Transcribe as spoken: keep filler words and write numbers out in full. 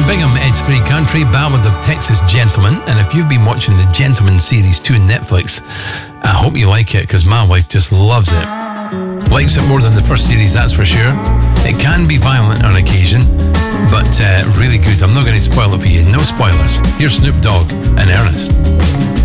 Bingham, Edge three Country, Ballad of Texas Gentleman. And if you've been watching the Gentleman series too on Netflix, I hope you like it, because my wife just loves it. Likes it more than the first series, that's for sure. It can be violent on occasion, but uh, really good. I'm not going to spoil it for you. No spoilers. Here's Snoop Dogg and Ernest.